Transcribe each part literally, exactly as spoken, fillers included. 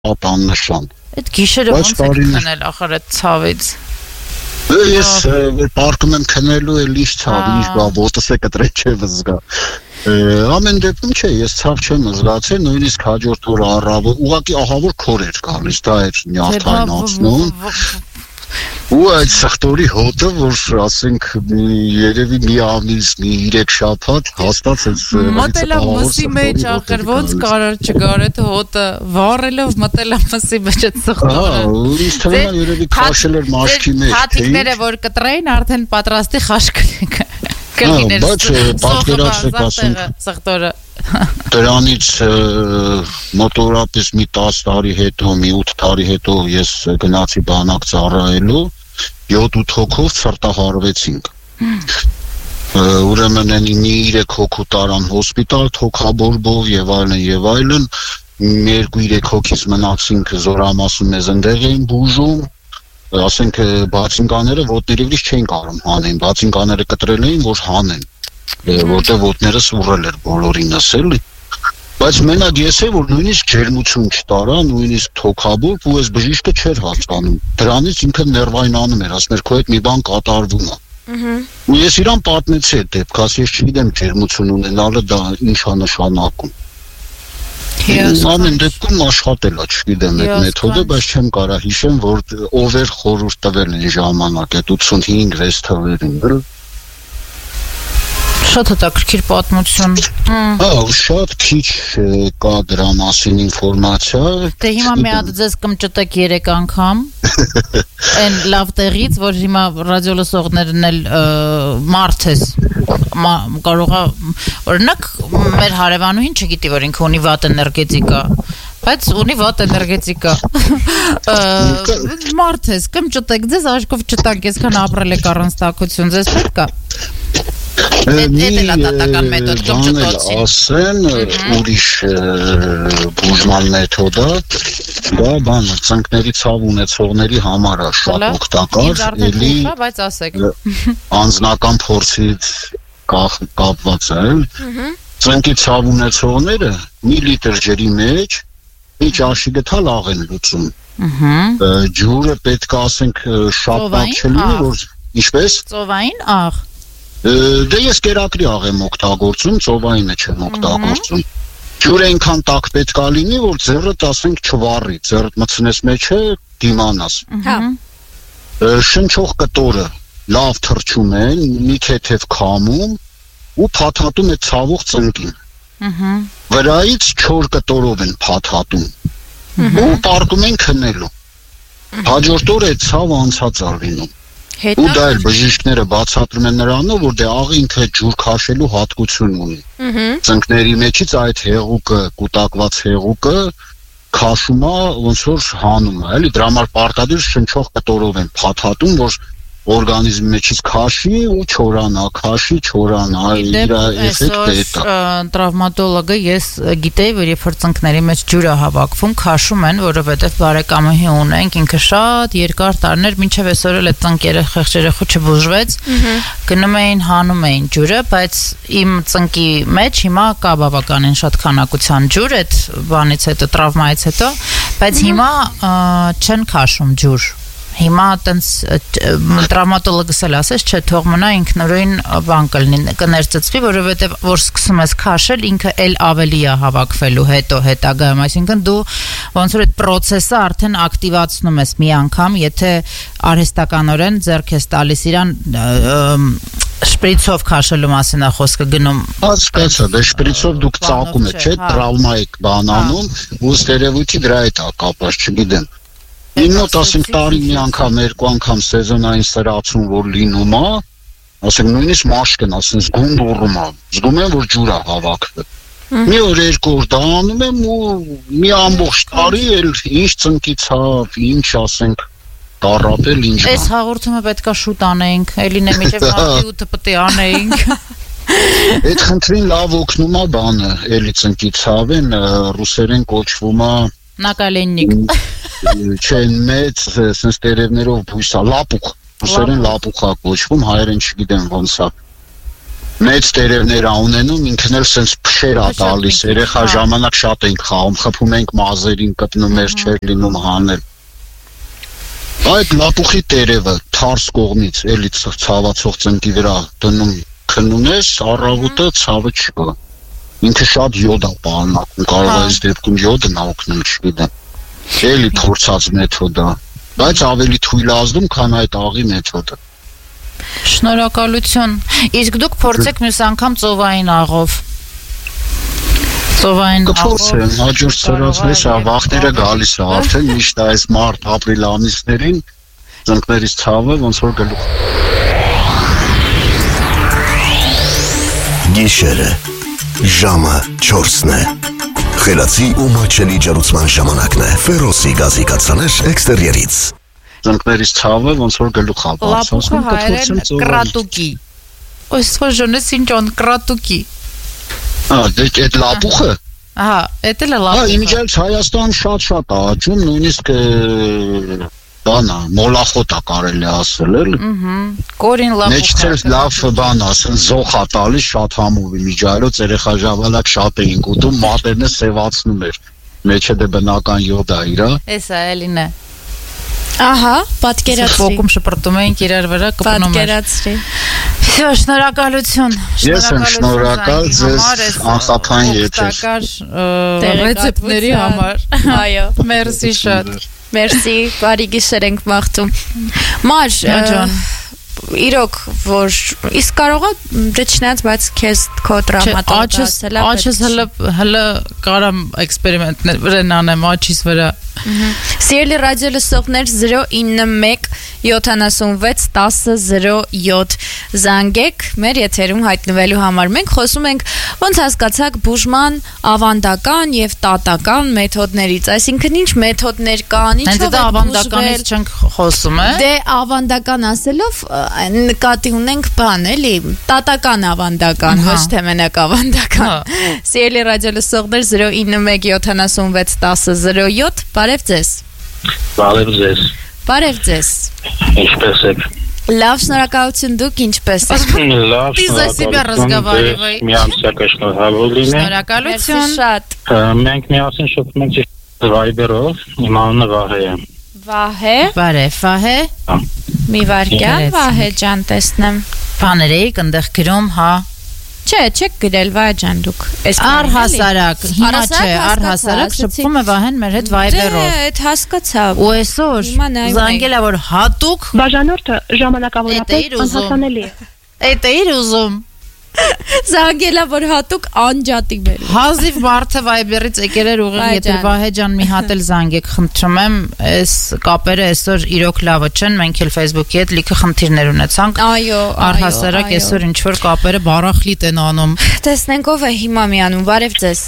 շատ աննշան։ Այդ գիշերը ոնց եք քնել ախր այդ ցավից։ Ես պարկում եմ քնելու էլ ինչ ցավ, ինչ բա ոտս է կտրել չէ վզգա։ Ամեն դեպքում չէ, ես ցավ չեմ զգացել, նույնիսկ հաջորդ օրը առավոտ ուղղակի ահավոր քոր էր գալիս, դա էր նյարդայնացնում։ Ու այդ սխտորի հոտը, որ ասենք երևի մի ամիս, մի երեք շաբաթ հաստատ այս մտել եմ մսի մեջ, ախր ոնց կարար չգար այդ հոտը, վառելով մտել եմ մսի մեջ այդ սխտորը։ Հա, ուրիշ թվում է երևի քաշել էր մաշկի մեջ։ Հատիկները որ կտրեին, արդեն պատրաստի խաշկրիկ կլիներ։ Բայց պատկերացրեք ասենք սխտորը։ Դրանից մոտորապես մի տասը տարի հետո, մի ութ տարի հետո ես գնացի բանակ ծառայելու, յոթ-ութ հոգով ցրտահարվեցինք։ Ուրեմն այնի մի երեք հոգու տարան հոսպիտալ, թոքաբորբով եւ այլն եւ այլն, երկու-երեք հոգից մնացինք Զորամասում մեզ ընդեղ էին բուժում, ասենք բացինկաները ոտների վրից չէին կարող հանեն, բացինկաները կտրել էին, որ հանեն, որտեղ ոտներս ուռել էր բոլորինս էլի։ Բայց մենակ ես է, որ նույնիսկ ջերմություն չտարա, նույնիսկ թոքաբորբ ու այս բժիշկը չէր հասկանում։ Դրանից ինքը ներվայնանում էր, ասում էր քո հետ մի բան կատարվում է։ Ու ես իրան պատմեցի այդ դեպքը, ասի ես չգիտեմ ջերմություն ունենալը դա ինչ է նշանակում։ Ամեն դեպքում աշխատել է, չգիտեմ այդ մեթոդը, բայց չեմ կարող հիշեմ, որ ով էր խորհուրդ տվել այն ժամանակ այդ ութսունհինգ վեց թվերին։ Շատ հետաքրքիր պատմություն։ Հա, շատ քիչ կա դրա մասին ինֆորմացիա։ Դե հիմա մի հատ ձեզ կմճտեք երեք անգամ։ Այն լավ տեղից, որ հիմա ռադիոլսողներն էլ մարդ ես կարող է օրինակ մեր հարևանուհին չգիտի, որ ինքը ունի վատ էներգետիկա, բայց ունի վատ էներգետիկա։ Մարդ ես, կմճտեք ձեզ աշկով չտանք, այսքան ապրել եք առանց տաքություն, ձեզ պետք է։ Բանել ասեն ուրիշ բուժման մեթոդը, դա բանը ծնկների ցավ ունեցողների համար է շատ օգտակար, էլի անձնական փորձից կապված է, ծնկի ցավ ունեցողները մի լիտր ջրի մեջ մի ճաշի գթալ աղ են լուծում, ջուրը պետք է ասենք շատ բաց չլինի, որ ինչպես ծովային աղ Դե ես կերակրի աղ եմ օգտագործում, ծովայինը չեմ օգտագործում։ Ջուրը այնքան տաք պետք է լինի, որ ձեռդ ասենք չվառի, ձեռդ մտցնես մեջը դիմանաս։ Շնչող կտորը լավ թրջում են, մի թեթև քամում ու փաթաթում է ցավող ծնկին։ Վրայից չոր կտորով են փաթաթում։ Ու պարկում են քնելու։ Հաջորդ օրը այդ ցավը անցած է լինում։ Ու դա էլ բժիշկները բացատրում են նրանով, որ դե աղը ինքը ջուր քաշելու հատկություն ունի։ Ծնկների մեջից այդ հեղուկը, կուտակված հեղուկը քաշում է, ոնց որ հանում է, էլի դրա համար պարտադիր շնչող կտորով են փաթաթում, որ օրգանիզմի մեջից քաշի ու չորանա, քաշի, չորանա, իր էֆեկտը է դա։ Տրավմատոլոգը ես գիտեի, որ երբ որ ծնկների մեջ ջուր է հավաքվում, քաշում են, որովհետև բարեկամի ունենք, ինքը շատ երկար տարիներ, մինչև այսօր էլ այդ ծնկերը խեղճերեխու չբուժվեց, գնում էին, հանում էին ջուրը, բայց իմ ծնկի մեջ հիմա կա բավականին շատ քանակության ջուր այդ բանից հետո, տրավմայից հետո, բայց հիմա չեն քաշում ջուր։ Հիմա տենց տրավմատոլոգս էլ ասես, չէ, թող մնա ինքնուրույն բան կլինի, կներծծվի, որովհետև որ սկսում ես քաշել, ինքը էլ ավելի է հավաքվելու հետո հետագայում, այսինքն դու ոնց որ այդ process-ը արդեն ակտիվացնում ես մի անգամ, եթե արհեստականորեն ձեռք ես տալիս իրան շպրիցով քաշելու մասին է խոսքը գնում։ Հասկացա, դե շպրիցով դուք ծակում եք, չէ, տրավմա եք բանանում, ու ստերևույթի դրա հետ է կապված, չգիտեմ։ Ինոտ ասենք տարի մի անգամ, երկու անգամ սեզոնային սրացում, որ լինում է, ասենք նույնիսկ մաշկն, ասենք զգում դուրում է, զգում եմ, որ ջուր է հավաքվել։ Մի օր երկու օր դա անում եմ ու մի ամբողջ տարի էլ ինչ ծնկի ցավ, ինչ ասենք տարապել, ինչ բան։ Այս հաղորդումը պետք է շուտ անեինք, էլին է միջև մարտի ութը պետք է անեինք։ Այդ խնդրին լավ օգնում է բանը, էլի ծնկի ցավեն, ռուսերեն կոչվում է Նակալեննիկ։ Չեն մեծ, սենց տերևներով բույս է, լապուխ, ռուսերեն լապուխ է կոչվում, հայերեն չգիտեմ ոնց է։ մեծ տերևներ ա ունենում, ինքն էլ սենց փշեր ա տալիս, երեխա ժամանակ շատ ենք խաղում, խփում ենք մազերին, կպնում էր չէր լինում հանել։ Այդ լապուխի տերևը թարս կողմից, էլի ցավացող ծնկի վրա դնում, քնում ես, առավոտը ցավը չկա։ Ինքը շատ յոդ ա պարունակում, կարող է այս դեպքում յոդը նա օգնել, չգիտեմ։ Էլի փորձած մեթոդ ա, բայց ավելի թույլ ազդում, քան այդ աղի մեթոդը։ Շնորհակալություն։ Իսկ դուք փորձեք մյուս անգամ ծովային աղով։ Ծովային աղով։ Կփորձեմ, հաջորդ սրացվես, վախները գալիս է արդեն, միշտ այս մարտ, ապրիլ ամիսներին ծնկներից ցավը ոնց որ գլուխ։ Գիշերը, ժամը չորսն է։ Խելացի ու մաչելի ջրուցման ժամանակն է։ Ֆերոսի գազի կաթսաներ էքստերիերից։ Ծնկներից ցավը ոնց որ գլուխ ա բարձրացնում, կփորձեմ կրատուկի։ Այսօր ժոնես ինչ on կրատուկի։ Ահա, դե այդ լապուխը։ Ահա, էդ էլ է լապուխը։ Հա, իմիջիայից Հայաստան շատ-շատ ա աճում, նույնիսկ բանա, մոլախոտ ա կարելի ասել, էլ։ Ահա, կորին լապուխը։ Մեջից լավ բան ասեն, զոխ ա տալիս շատ համով իմիջիայից երեխա ժամանակ շատ էինք ուտում, մատերն է սևացնում էր։ Մեջը դե բնական յոդ ա իրա։ Էսա էլին է։ Ահա, պատկերացրի։ Ֆոկում շպրտում ենք իրար վրա, կպնում ենք։ Պատկերացրի։ Всё, շնորհակալություն։ Ես եմ շնորհակալ ձեզ անխափան եթեր։ Ռեցեպտների համար։ Այո։ Մերսի շատ։ Մերսի, բարի գիշեր ենք մաղթում։ Մար, իրոք որ իսկ կարողա դե չնայած բայց քեզ քո տրավմատոլոգը ասելա աչս հələ հələ կարամ էքսպերիմենտներ վրան անեմ աչիս վրա Սիրելի ռադիո լսողներ zero nine one seventy-six ten zero seven զանգեք մեր եթերում հայտնվելու համար մենք խոսում ենք ոնց հասկացաք բուժման ավանդական եւ տատական մեթոդներից այսինքն ինչ մեթոդներ կան ինչով է ավանդականից չենք խոսում է դե ավանդական ասելով նկատի ունենք բան էլի տատական ավանդական ոչ թե մենակ ավանդական Սիրելի ռադիո լսողներ zero nine one seventy-six ten zero seven Բարև ձեզ Բարև ձեզ Բարև ձեզ Ինչպես եք Լավ շնորհակալություն դուք ինչպես եք Լավ շնորհակալություն Միամսյակը շնորհավոր լինե Շնորհակալություն շատ Մենք միասին շփվում ենք Viber-ով իմ անունը Վահե է Վահե Բարև Վահե Մի վարքյան Վահե ջան տեսնեմ Բաներ էիք այնտեղ գրում հա Չէ, չեք գրել Վահե ջան դուք Առհասարակ հիմա չէ առհասարակ շփվում է Վահեն մեր հետ Viber-ով Դե, այդ հասկացա ու այսօր զանգելա որ հատուկ Բաժանորդը ժամանակավորապես անհասանելի է Էդ էիր ուզում Զանգելա որ հատուկ անջատի մեր Հազիվ մարդը Viber-ից եկել էր ուղիղ եթե Վահե ջան մի հատ էլ զանգեք խնդրում եմ այս կապերը այսօր իրոք լավը չեն մենք էլ Facebook-ի հետ լիքը խնդիրներ ունեցանք Այո, առհասարակ այսօր ինչ որ կապերը բարախլիտ են անում Տեսնենք ով է հիմա միանում Բարև ձեզ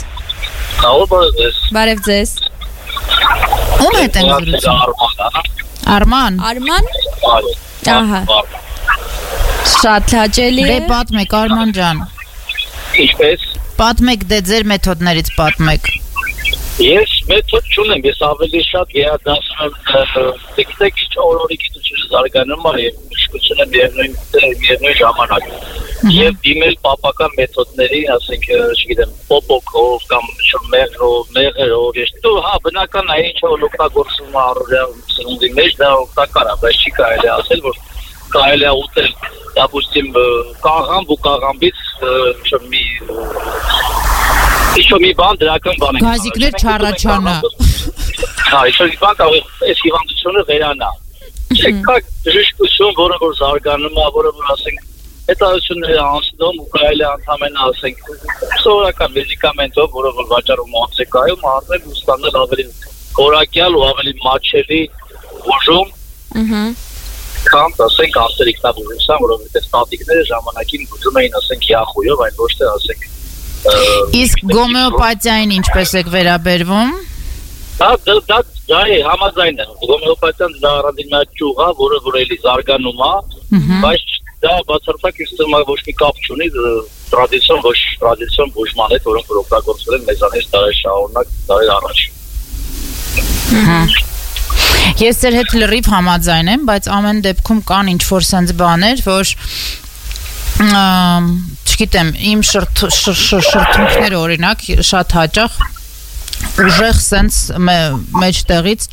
Բարև ձեզ Բարև ձեզ Ում հետ են զրուցում Արման Արման Ահա Շատ հաճելի Դե պատմեք Արման ջան Ինչպես Պատմեք դե ձեր մեթոդներից պատմեք Ես մեթոդ չունեմ, ես ավելի շատ գերադասում եմ դեպքեք ինչ օրորի գիտությունը զարգանում է եւ մշկությունը միևնույն միևնույն ժամանակ եւ դիմել պապական մեթոդների, ասենք, չգիտեմ, պոպոկով կամ մեղրով, մեղրով, ես դու հա բնական է ինչ որ օգտագործում առօրյա սնունդի մեջ դա օգտակար է, բայց չի կարելի ասել որ կարելի է ուտել, допустим, կաղամբ ու կաղամբից մի Ինչ-որ մի բան դրական բան ենք Գազիկներ չառաջանա Հա, ինչ-որ մի բան կարող է այս հիվանդությունը վերանա Չեկա բժշկություն, որը որ զարգանում է, որը որ ասենք հետազոտություններ անցնում ու կարելի է ընդհանրապես ասենք սովորական մեդիկամենտով, որը որ վաճառում անցեկայում առնել ու ստանալ ավելի կորակյալ ու ավելի մաչելի բուժում Ահա Կամ ասենք ասերիկնաբուժության, որովհետև ստատիկները ժամանակին բուժում էին ասենք յախույով, այլ ոչ թե ասենք Իսկ գոմեոպաթիային ինչպես եք վերաբերվում Դա դա դա է համաձայն է գոմեոպաթիան դա առանձին մի ճյուղ է, որը որ էլի զարգանում է, բայց դա բացարձակ իստում ոչ մի կապ չունի տրադիցիոն ոչ տրադիցիոն բուժման հետ, որոնք որ օգտագործվել են մեզանից տարի շարունակ տարի առաջ Ես ձեր հետ լրիվ համաձայն եմ, բայց ամեն դեպքում կան ինչ-որ սենց բաներ, որ չգիտեմ, իմ շրթունքները օրինակ շատ հաճախ ուժեղ սենց մեջտեղից